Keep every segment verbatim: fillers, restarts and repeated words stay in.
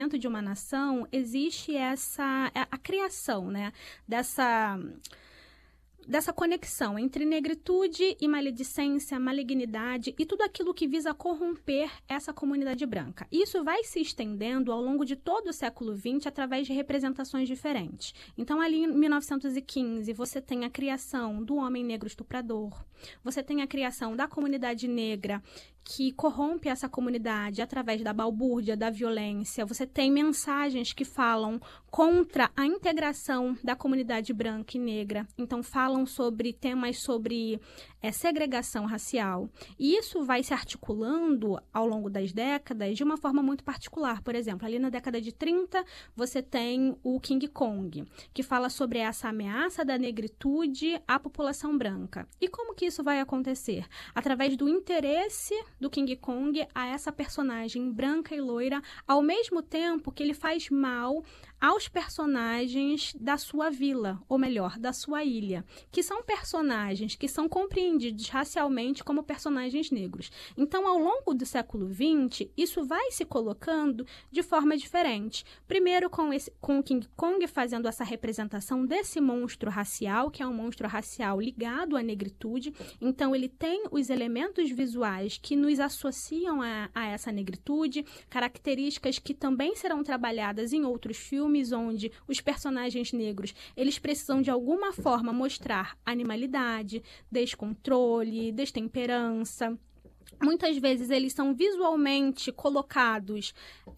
de uma nação, existe essa a, a criação, né, dessa, dessa conexão entre negritude e maledicência, malignidade e tudo aquilo que visa corromper essa comunidade branca. Isso vai se estendendo ao longo de todo o século vinte através de representações diferentes. Então, ali em mil novecentos e quinze, você tem a criação do homem negro estuprador, você tem a criação da comunidade negra que corrompe essa comunidade através da balbúrdia, da violência. Você tem mensagens que falam contra a integração da comunidade branca e negra. Então, falam sobre temas sobre é, segregação racial. E isso vai se articulando ao longo das décadas de uma forma muito particular. Por exemplo, ali na década de trinta, você tem o King Kong, que fala sobre essa ameaça da negritude à população branca. E como que isso vai acontecer? Através do interesse do King Kong a essa personagem branca e loira, ao mesmo tempo que ele faz mal aos personagens da sua vila, ou melhor, da sua ilha, que são personagens que são compreendidos racialmente como personagens negros. Então, ao longo do século vinte, isso vai se colocando de forma diferente. Primeiro, com, esse, com o King Kong fazendo essa representação desse monstro racial, que é um monstro racial ligado à negritude. Então, ele tem os elementos visuais que nos associam a, a essa negritude, características que também serão trabalhadas em outros filmes, onde os personagens negros, eles precisam de alguma forma mostrar animalidade, descontrole, destemperança. Muitas vezes eles são visualmente colocados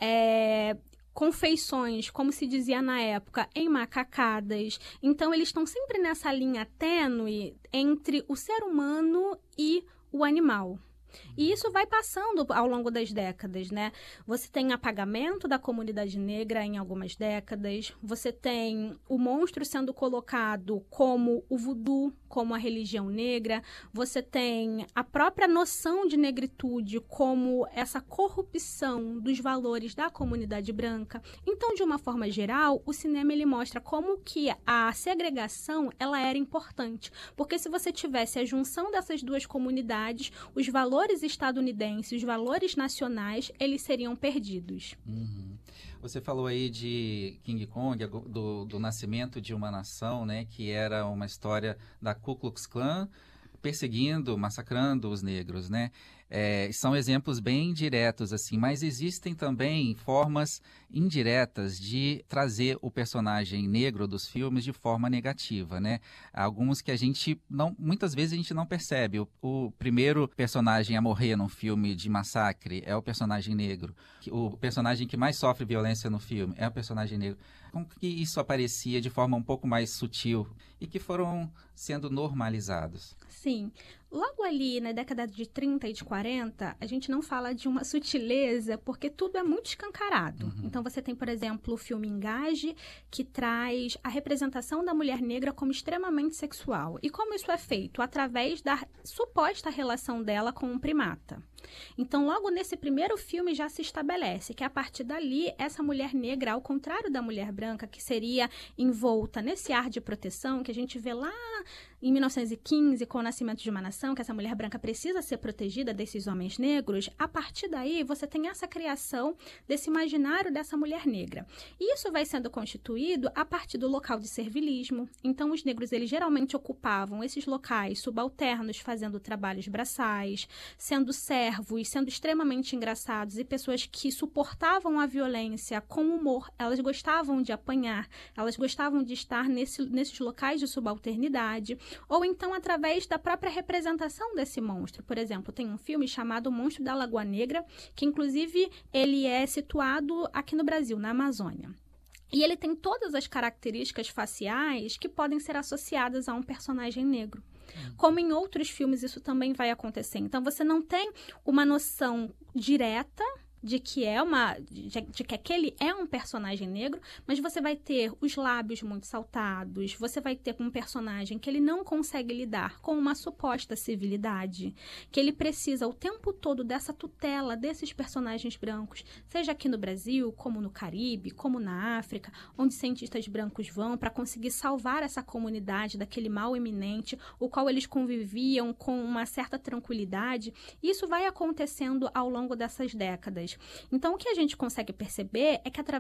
é, com feições, como se dizia na época, em macacadas. Então, eles estão sempre nessa linha tênue entre o ser humano e o animal. E isso vai passando ao longo das décadas, né? Você tem apagamento da comunidade negra em algumas décadas, você tem o monstro sendo colocado como o voodoo, como a religião negra, você tem a própria noção de negritude como essa corrupção dos valores da comunidade branca. Então, de uma forma geral, o cinema ele mostra como que a segregação ela era importante, porque se você tivesse a junção dessas duas comunidades, os valores estadunidenses, os valores nacionais, eles seriam perdidos. Uhum. Você falou aí de King Kong, do, do nascimento de uma nação, né, que era uma história da Ku Klux Klan perseguindo, massacrando os negros, né? É, são exemplos bem diretos, assim, mas existem também formas indiretas de trazer o personagem negro dos filmes de forma negativa, né? Alguns que a gente não, muitas vezes a gente não percebe. O, o primeiro personagem a morrer num filme de massacre é o personagem negro. O personagem que mais sofre violência no filme é o personagem negro. Como que isso aparecia de forma um pouco mais sutil e que foram sendo normalizados? Sim. Logo ali na década de trinta e de quarenta, a gente não fala de uma sutileza, porque tudo é muito escancarado. Uhum. Então, você tem, por exemplo, o filme Engage, que traz a representação da mulher negra como extremamente sexual. E como isso é feito? Através da suposta relação dela com um primata. Então, logo nesse primeiro filme já se estabelece que, a partir dali, essa mulher negra, ao contrário da mulher branca, que seria envolta nesse ar de proteção que a gente vê lá em mil novecentos e quinze, com o nascimento de uma nação, que essa mulher branca precisa ser protegida desses homens negros, a partir daí você tem essa criação desse imaginário dessa mulher negra. E isso vai sendo constituído a partir do local de servilismo. Então, os negros, eles geralmente ocupavam esses locais subalternos, fazendo trabalhos braçais, sendo servos, sendo extremamente engraçados e pessoas que suportavam a violência com humor. Elas gostavam de apanhar, elas gostavam de estar nesse, nesses locais de subalternidade, ou então através da própria representação desse monstro. Por exemplo, tem um filme chamado O Monstro da Lagoa Negra, que inclusive ele é situado aqui no Brasil, na Amazônia. E ele tem todas as características faciais que podem ser associadas a um personagem negro. Como em outros filmes isso também vai acontecer. Então, você não tem uma noção direta de que é uma de, de que aquele é um personagem negro, mas você vai ter os lábios muito saltados, você vai ter um personagem que ele não consegue lidar com uma suposta civilidade, que ele precisa o tempo todo dessa tutela desses personagens brancos, seja aqui no Brasil, como no Caribe, como na África, onde cientistas brancos vão para conseguir salvar essa comunidade daquele mal iminente, o qual eles conviviam com uma certa tranquilidade. Isso vai acontecendo ao longo dessas décadas. Então, o que a gente consegue perceber é que, através